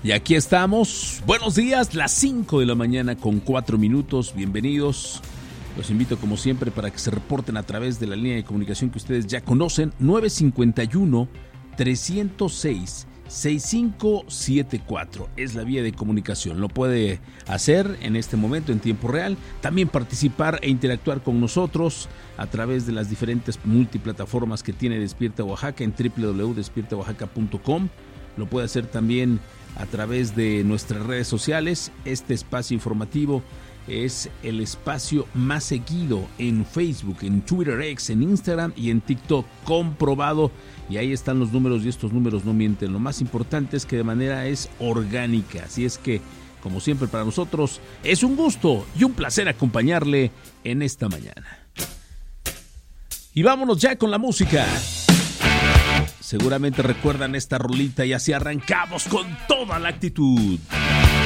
Y aquí estamos. Buenos días, las 5 de la mañana con 4 minutos. Bienvenidos. Los invito como siempre para que se reporten a través de la línea de comunicación que ustedes ya conocen, 951-306-6574. Es la vía de comunicación. Lo puede hacer en este momento en tiempo real. También participar e interactuar con nosotros a través de las diferentes multiplataformas que tiene Despierta Oaxaca en www.despiertaoaxaca.com. Lo puede hacer también a través de nuestras redes sociales. Este espacio informativo es el espacio más seguido en Facebook, en Twitter X, en Instagram y en TikTok, comprobado. Y ahí están los números y estos números no mienten. Lo más importante es que de manera es orgánica. Así es que, como siempre para nosotros, es un gusto y un placer acompañarle en esta mañana. Y vámonos ya con la música. Seguramente recuerdan esta rolita y así arrancamos con toda la actitud.